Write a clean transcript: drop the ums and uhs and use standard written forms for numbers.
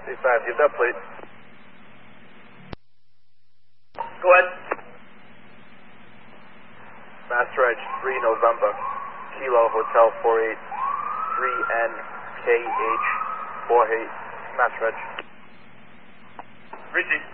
65, give that plate. Go ahead. Master Edge 3 November, Kilo Hotel 48, 3NKH 48, Master Edge. Richie.